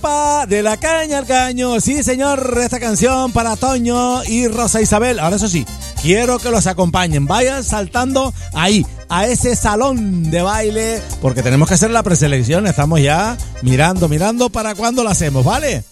¡Epa! De la caña al caño. Sí, señor, esta canción para Toño y Rosa Isabel. Ahora eso sí, quiero que los acompañen. Vayan saltando ahí, a ese salón de baile, porque tenemos que hacer la preselección. Estamos ya mirando para cuándo lo hacemos, ¿vale?